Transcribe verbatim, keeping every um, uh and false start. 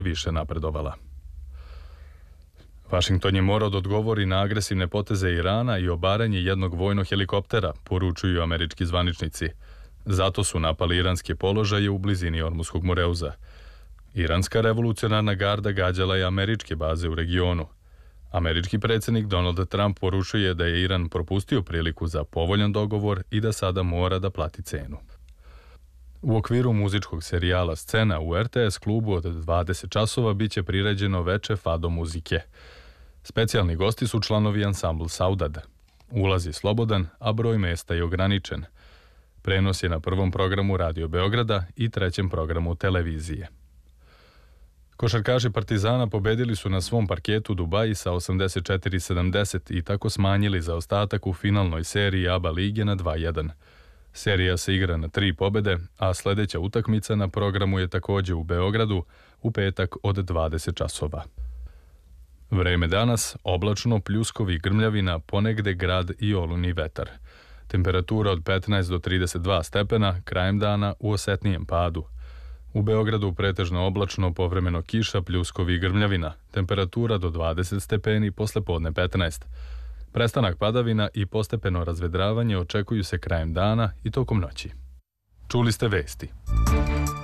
više napredovala. Vašington je morao da odgovori na agresivne poteze Irana i obaranje jednog vojnog helikoptera, poručuju američki zvaničnici. Zato su napali iranske položaje u blizini Ormuskog Moreuza. Iranska revolucionarna garda gađala je američke baze u regionu. Američki predsjednik Donald Trump poručuje da je Iran propustio priliku za povoljan dogovor i da sada mora da plati cenu. U okviru muzičkog serijala Scena u er te es klubu od dvadeset časova biće priređeno veče fado muzike. Specijalni gosti su članovi ansambl Saudade. Ulaz je slobodan, a broj mesta je ograničen. Prenos je na prvom programu Radio Beograda i trećem programu televizije. Košarkaši Partizana pobedili su na svom parketu Dubaji sa osamdeset četiri sedamdeset i tako smanjili zaostatak u finalnoj seriji A B A lige na dva jedan. Serija se igra na tri pobede, a sljedeća utakmica na programu je također u Beogradu u petak od dvadeset časova. Vreme danas, oblačno, pljuskovi, grmljavina, ponegde grad i olujni vetar. Temperatura od petnaest do trideset dva stepena, krajem dana u osetnijem padu. U Beogradu pretežno oblačno, povremeno kiša, pljuskovi i grmljavina. Temperatura do dvadeset stepeni, poslepodne petnaest. Prestanak padavina i postepeno razvedravanje očekuju se krajem dana i tokom noći. Čuli ste vesti.